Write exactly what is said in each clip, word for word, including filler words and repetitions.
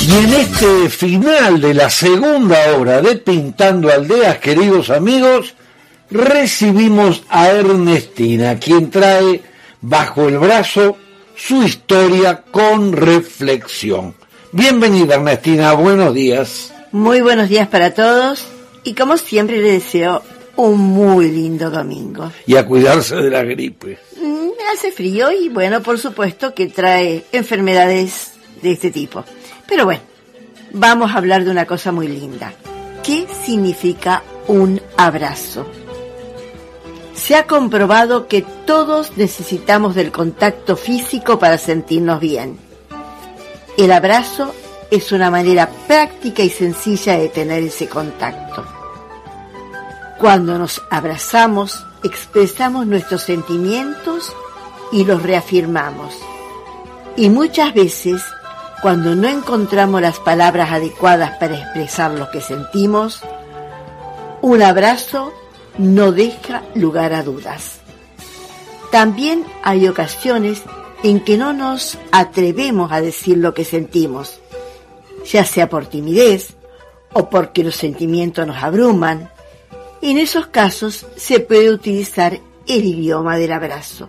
Y en este final de la segunda hora de Pintando Aldeas, queridos amigos, recibimos a Ernestina, quien trae bajo el brazo su historia con reflexión. Bienvenida, Ernestina, buenos días. Muy buenos días para todos y como siempre le deseo un muy lindo domingo. Y a cuidarse de la gripe. Mm, hace frío y bueno, por supuesto que trae enfermedades de este tipo. Pero bueno, vamos a hablar de una cosa muy linda. ¿Qué significa un abrazo? Se ha comprobado que todos necesitamos del contacto físico para sentirnos bien. El abrazo es una manera práctica y sencilla de tener ese contacto. Cuando nos abrazamos, expresamos nuestros sentimientos y los reafirmamos. Y muchas veces, cuando no encontramos las palabras adecuadas para expresar lo que sentimos, un abrazo no deja lugar a dudas. También hay ocasiones en que no nos atrevemos a decir lo que sentimos, ya sea por timidez o porque los sentimientos nos abruman. En esos casos se puede utilizar el idioma del abrazo.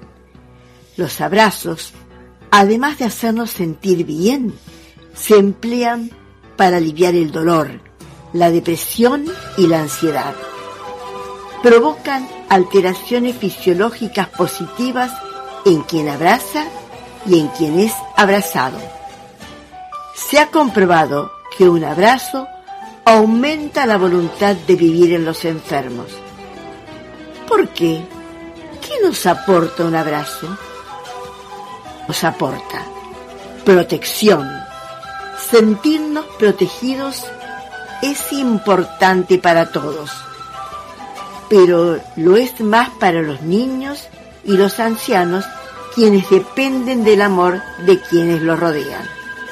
Los abrazos, además de hacernos sentir bien, se emplean para aliviar el dolor, la depresión y la ansiedad. Provocan alteraciones fisiológicas positivas en quien abraza y en quien es abrazado. Se ha comprobado que un abrazo aumenta la voluntad de vivir en los enfermos. ¿Por qué? ¿Qué nos aporta un abrazo? Nos aporta protección. Sentirnos protegidos es importante para todos, pero lo es más para los niños y los ancianos, quienes dependen del amor de quienes los rodean.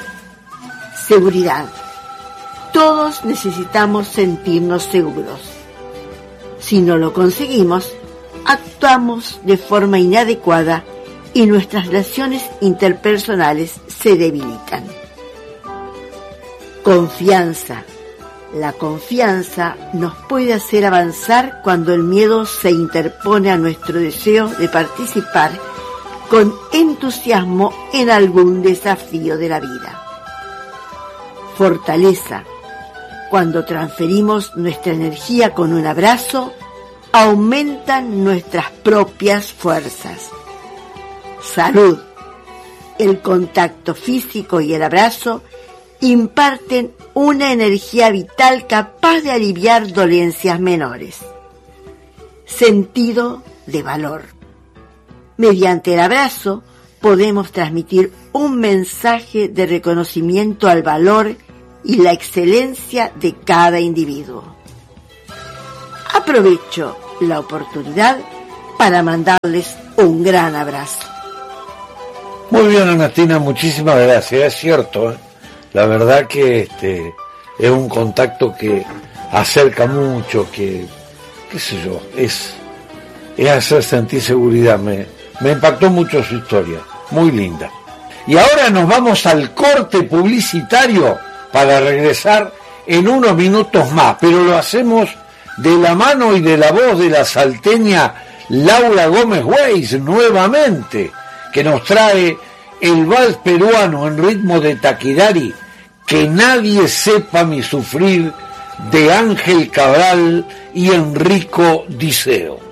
Seguridad. Todos necesitamos sentirnos seguros. Si no lo conseguimos, actuamos de forma inadecuada y nuestras relaciones interpersonales se debilitan. Confianza. La confianza nos puede hacer avanzar cuando el miedo se interpone a nuestro deseo de participar con entusiasmo en algún desafío de la vida. Fortaleza. Cuando transferimos nuestra energía con un abrazo, aumentan nuestras propias fuerzas. Salud. El contacto físico y el abrazo imparten una energía vital capaz de aliviar dolencias menores. Sentido de valor. Mediante el abrazo podemos transmitir un mensaje de reconocimiento al valor y la excelencia de cada individuo. Aprovecho la oportunidad para mandarles un gran abrazo. Muy bien, Ernestina, muchísimas gracias. Es cierto, ¿eh? La verdad que este es un contacto que acerca mucho, que, qué sé yo, es, es hacer sentir seguridad. Me, me impactó mucho su historia, muy linda. Y ahora nos vamos al corte publicitario para regresar en unos minutos más, pero lo hacemos de la mano y de la voz de la salteña Laura Gómez Weiss nuevamente, que nos trae el vals peruano en ritmo de taquirari, Que nadie sepa mi sufrir, de Ángel Cabral y Enrico Diceo.